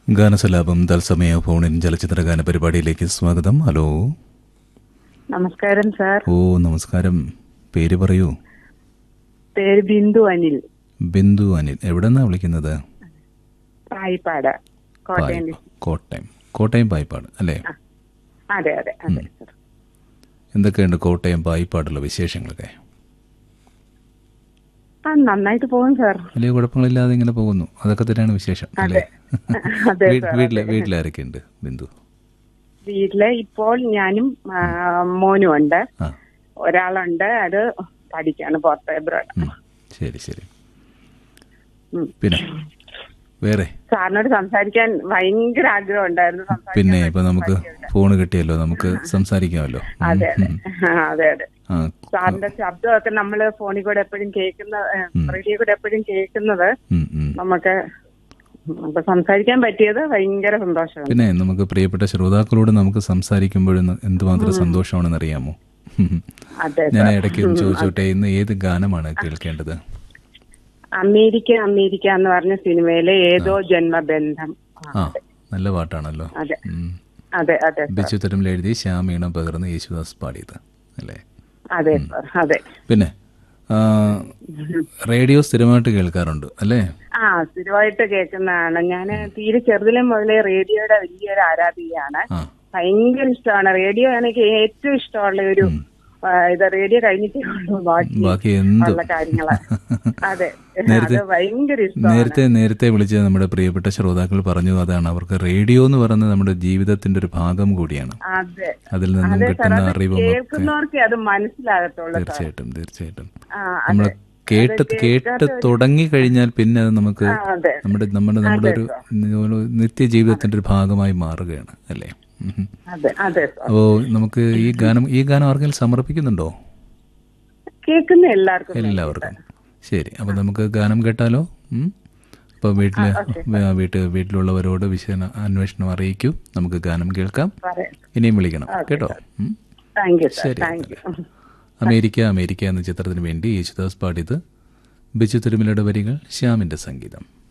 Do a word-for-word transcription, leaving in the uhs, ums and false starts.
ഗാനസലാപം തത്സമയ ഫോണിൻ ചലച്ചിത്ര ഗാന പരിപാടിയിലേക്ക് സ്വാഗതം. ഹലോ, നമസ്കാരം സാർ. ഓ നമസ്കാരം. പേര് പറയൂ. പേര് ബിന്ദു അനിൽ. ബിന്ദു അനിൽ. എവിടെന്നാ വിളിക്കുന്നത്? പായിപ്പാട്, കോട്ടയം. കോട്ടയം കോട്ടയം പായിപ്പാട് അല്ലേ? അതെ അതെ അതെ. എന്തൊക്കെയുണ്ട് കോട്ടയം പായിപ്പാടുള്ള വിശേഷങ്ങളൊക്കെ? ആ, നന്നായിട്ട് പോകും സാർ. വലിയ കുഴപ്പങ്ങളില്ലാതെ ഇങ്ങനെ പോകുന്നു. അതൊക്കെ തന്നെയാണ് വിശേഷം അല്ലേ? വീട്ടിലെ വീട്ടിലാരൊക്കെ ഉണ്ട് ബിന്ദു? വീട്ടില് ഇപ്പോൾ ഞാനും മോനും ഉണ്ട്. ഒരാളുണ്ട്, അത് പഠിക്കാണ് പുറത്ത്, എബ്രോഡ്. ശരി ശരി. പിന്നെ വേറെ സാറിനോട് സംസാരിക്കാൻ ഭയങ്കര ആഗ്രഹം ഉണ്ടായിരുന്നു. പിന്നെ ഇപ്പൊ നമുക്ക് ഫോണ് കിട്ടിയല്ലോ, നമുക്ക് സംസാരിക്കാമല്ലോ. അതെ അതെ അതെ. സാറിന്റെ ശബ്ദമൊക്കെ നമ്മള് ഫോണിൽ കൂടെ എപ്പോഴും കേൾക്കുന്ന, റേഡിയോ കൂടെ എപ്പോഴും കേൾക്കുന്നത് നമുക്ക് അപ്പൊ സംസാരിക്കാൻ പറ്റിയത് ഭയങ്കര സന്തോഷമാണ്. പിന്നെ നമുക്ക് പ്രിയപ്പെട്ട ശ്രോതാക്കളോട് നമുക്ക് സംസാരിക്കുമ്പോഴും എന്തുമാത്രം സന്തോഷമാണെന്ന് അറിയാമോ? ഞാൻ ഇടയ്ക്ക് ചോദിച്ചോട്ടെ, ഇന്ന് ഏത് ഗാനമാണ് കേൾക്കേണ്ടത്? അമേരിക്ക അമേരിക്ക എന്ന് പറഞ്ഞ സിനിമയിലെ ഏതോ ജന്മബന്ധം. ആ, നല്ല പാട്ടാണല്ലോ. അതെ അതെ അതെ. ബിച്ചു തിരുമല എഴുതി ശ്യാമീണം പകർന്ന് യേശുദാസ് പാടിയത് അല്ലേ? അതെ സാർ, അതെ. പിന്നെ റേഡിയോ സ്ഥിരമായിട്ട് കേൾക്കാറുണ്ട് അല്ലേ? ആ, സ്ഥിരമായിട്ട് കേൾക്കുന്നതാണ്. ഞാൻ തീരെ ചെറുതിലെ മുതലേ റേഡിയോയുടെ വലിയൊരു ആരാധികയാണ്. ഭയങ്കര ഇഷ്ടമാണ് റേഡിയോ. എനിക്ക് ഏറ്റവും ഇഷ്ടമുള്ള ഒരു ഇത് റേഡിയോ കഴിഞ്ഞിട്ടേ ഉള്ളൂ ബാക്കി ഉള്ള കാര്യങ്ങള്. അതെ, അത് ഭയങ്കര ഇഷ്ടമാണ്. നേരത്തെ നേരത്തെ വിളിച്ച നമ്മുടെ പ്രിയപ്പെട്ട ശ്രോതാക്കൾ പറഞ്ഞു, അതാണ് അവർക്ക് റേഡിയോ എന്ന് പറയുന്നത് നമ്മുടെ ജീവിതത്തിന്റെ ഒരു ഭാഗം കൂടിയാണ്. അതെ, അതിൽ നിന്നും കിട്ടുന്ന അറിവും കേൾക്കുന്നവർക്ക് അത് മനസ്സിലാകത്തുള്ളൂ. തീർച്ചയായിട്ടും തീർച്ചയായിട്ടും. നമ്മൾ കേട്ട് കേട്ട് തുടങ്ങി കഴിഞ്ഞാൽ പിന്നെ അത് നമുക്ക് നമ്മുടെ നമ്മുടെ നമ്മുടെ ഒരു നിത്യജീവിതത്തിന്റെ ഒരു ഭാഗമായി മാറുകയാണ് അല്ലേ? അപ്പോ നമുക്ക് ഈ ഗാനം ഈ ഗാനം ആർക്കെങ്കിലും സമർപ്പിക്കുന്നുണ്ടോ? കേൾക്കുന്ന എല്ലാവർക്കും എല്ലാവർക്കും. ശരി, അപ്പൊ നമുക്ക് ഗാനം കേട്ടാലോ? അപ്പൊ വീട്ടില് വീട്ട് വീട്ടിലുള്ളവരോട് വിശദ അന്വേഷണം അറിയിക്കൂ. നമുക്ക് ഗാനം കേൾക്കാം. ഇനിയും വിളിക്കണം കേട്ടോ. ശരി. അമേരിക്ക അമേരിക്ക എന്ന ചിത്രത്തിന് വേണ്ടി യേശുദാസ് പാടിയത്, ബിച്ചു തിരുമലയുടെ വരികൾ, ശ്യാമിന്റെ സംഗീതം.